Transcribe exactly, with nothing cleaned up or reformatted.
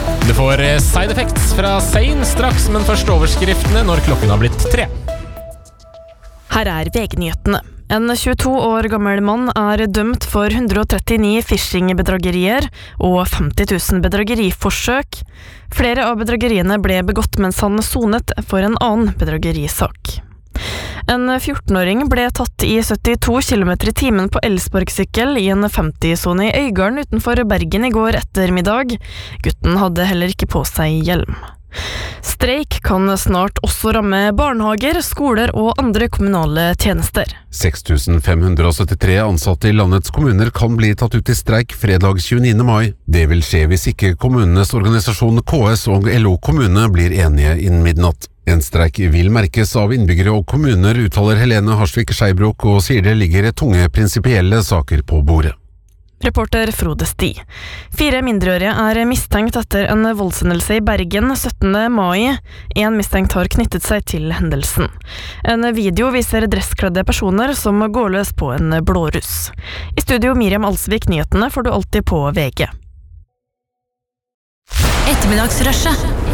Du får side effects fra Zayn straks, men først overskriftene når klokken har blitt tre. Her er V G-nyhetene. En tjueto år gammel mann er dømt for hundre og trettini phishing-bedragerier og femti tusen bedrageriforsøk. Flere av bedrageriene ble begått mens han sonet for en annen bedragerisak. En fjortenåring ble tatt i syttito kilometer i timen på elsparkesykkel i en femti-sone i Øygarden utenfor Bergen i går ettermiddag. Gutten hadde heller ikke på seg hjelm. Streik kan snart også ramme barnehager, skoler og andre kommunale tjenester. seks tusen fem hundre syttitre ansatte i landets kommuner kan bli tatt ut i streik fredag tjueniende mai. Det vil skje hvis ikke kommunenes organisasjon K S og L O kommune blir enige innen midnatt. En streik vil merkes av innbyggere og kommuner, uttaler Helene Harsvik Skeibrok, og sier det ligger tunge prinsipielle saker på bordet. Reporter Frode Sti. Fire mindreårige er mistenkt etter en voldshendelse i Bergen syttende mai. En mistenkt har knyttet seg til hendelsen. En video viser dresskledde personer som går løs på en blåruss. I studio Miriam Alsvik, nyhetene får du alltid på V G. Ettermiddagsrushet.